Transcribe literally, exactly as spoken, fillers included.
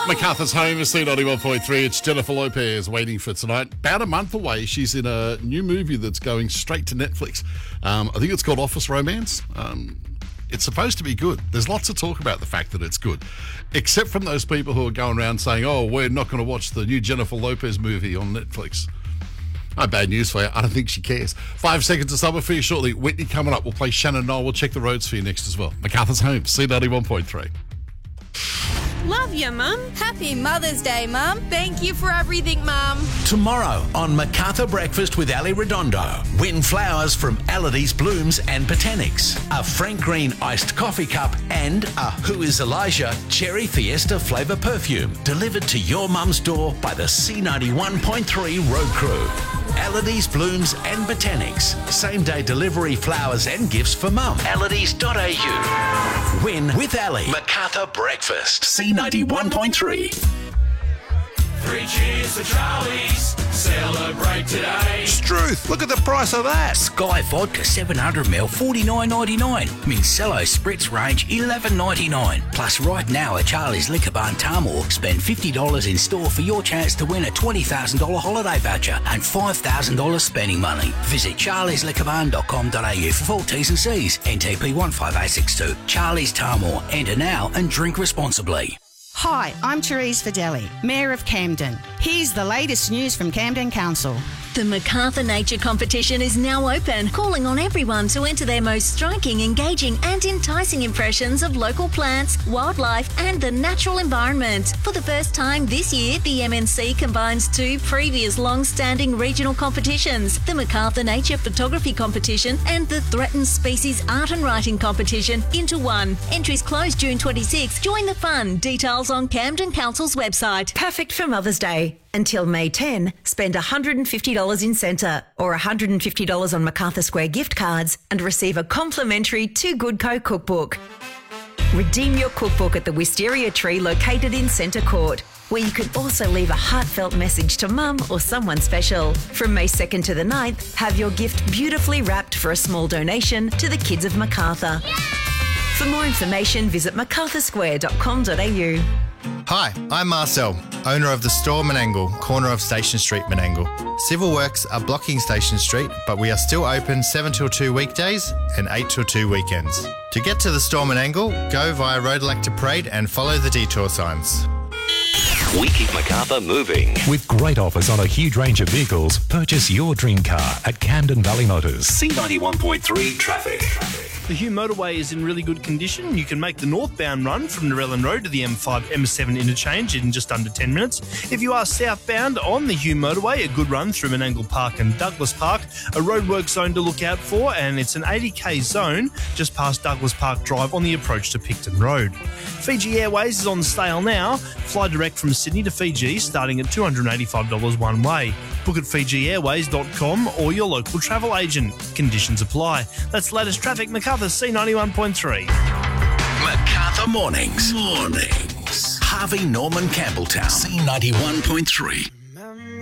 MacArthur's Home is C ninety-one point three. It's Jennifer Lopez waiting for tonight. About a month away, she's in a new movie that's going straight to Netflix. Um, I think it's called Office Romance. Um, it's supposed to be good. There's lots of talk about the fact that it's good, except from those people who are going around saying, oh, we're not going to watch the new Jennifer Lopez movie on Netflix. Oh, bad news for you. I don't think she cares. Five seconds of summer for you shortly. Whitney coming up. We'll play Shannon Knoll. We'll check the roads for you next as well. MacArthur's Home, C ninety-one point three. Love you, Mum. Happy Mother's Day, Mum. Thank you for everything, Mum. Tomorrow on MacArthur Breakfast with Ali Redondo, win flowers from Aladdin's Blooms and Botanics, a Frank Green iced coffee cup, and a Who is Elijah Cherry Fiesta flavour perfume delivered to your mum's door by the C ninety-one point three Road Crew. Aladdin's Blooms and Botanics. Same day delivery flowers and gifts for mum. Aladdin's dot a u. Win with Ali. MacArthur Breakfast. C ninety-one point three. Three cheers for Charlie's. Celebrate today. Struth, look at the price of that. Sky Vodka seven hundred milliliters, forty-nine ninety-nine. Mincello Spritz range, eleven ninety-nine. Plus right now at Charlie's Liquor Bar in Tamworth, spend fifty dollars in store for your chance to win a twenty thousand dollars holiday voucher and five thousand dollars spending money. Visit charlies liquor barn dot com dot a u for full T's and C's. N T P one five eight six two. Charlie's Tamworth. Enter now and drink responsibly. Hi, I'm Therese Fideli, Mayor of Camden. Here's the latest news from Camden Council. The MacArthur Nature Competition is now open, calling on everyone to enter their most striking, engaging and enticing impressions of local plants, wildlife and the natural environment. For the first time this year, the M N C combines two previous long-standing regional competitions, the MacArthur Nature Photography Competition and the Threatened Species Art and Writing Competition, into one. Entries close June twenty-sixth. Join the fun. Details on Camden Council's website. Perfect for Mother's Day. Until May tenth, spend one hundred fifty dollars in centre or one hundred fifty dollars on MacArthur Square gift cards and receive a complimentary Too Good Co cookbook. Redeem your cookbook at the Wisteria Tree located in Centre Court, where you can also leave a heartfelt message to mum or someone special. From May second to the ninth, have your gift beautifully wrapped for a small donation to the kids of MacArthur. Yay! For more information, visit macarthur square dot com dot a u. Hi, I'm Marcel, owner of the store Menangle, corner of Station Street, Menangle. Civil works are blocking Station Street, but we are still open seven till two weekdays and eight till two weekends. To get to the store Menangle, go via Road Elector Parade and follow the detour signs. We keep MacArthur moving. With great offers on a huge range of vehicles, purchase your dream car at Camden Valley Motors. C ninety-one point three traffic. The Hume motorway is in really good condition. You can make the northbound run from Narellan Road to the M five M seven interchange in just under ten minutes. If you are southbound on the Hume motorway, a good run through Menangle Park and Douglas Park, a roadwork zone to look out for, and it's an eighty k zone just past Douglas Park Drive on the approach to Picton Road. Fiji Airways is on sale now. Fly direct from Sydney to Fiji starting at two hundred eighty-five dollars one way. Book at fiji airways dot com or your local travel agent. Conditions apply. That's latest traffic, MacArthur C ninety-one point three. MacArthur Mornings. Mornings. Harvey Norman Campbelltown. C ninety-one point three.